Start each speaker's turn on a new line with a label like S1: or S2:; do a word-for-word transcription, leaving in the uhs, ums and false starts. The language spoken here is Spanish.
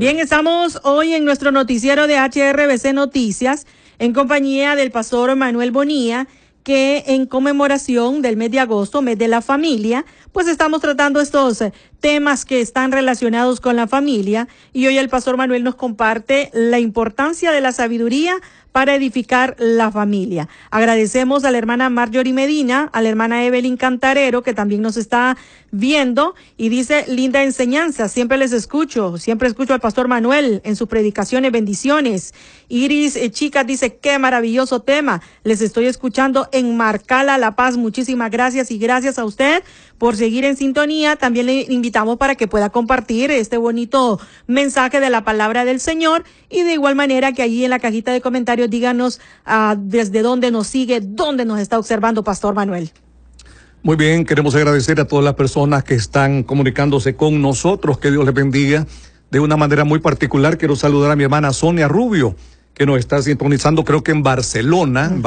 S1: Bien, estamos hoy en nuestro noticiero de H R B C Noticias en compañía del pastor Manuel Bonilla, que en conmemoración del mes de agosto, mes de la familia, pues estamos tratando estos temas que están relacionados con la familia, y hoy el pastor Manuel nos comparte la importancia de la sabiduría para edificar la familia. Agradecemos a la hermana Marjorie Medina, a la hermana Evelyn Cantarero, que también nos está viendo, y dice: linda enseñanza, siempre les escucho, siempre escucho al pastor Manuel en sus predicaciones, bendiciones. Iris eh, Chicas dice: qué maravilloso tema, les estoy escuchando en Marcala, La Paz. Muchísimas gracias, y gracias a usted por seguir en sintonía. También le invitamos para que pueda compartir este bonito mensaje de la palabra del Señor, y de igual manera que allí en la cajita de comentarios díganos uh, desde dónde nos sigue, dónde nos está observando pastor Manuel.
S2: Muy bien, queremos agradecer a todas las personas que están comunicándose con nosotros, que Dios les bendiga. De una manera muy particular quiero saludar a mi hermana Sonia Rubio, que nos está sintonizando, creo que en Barcelona.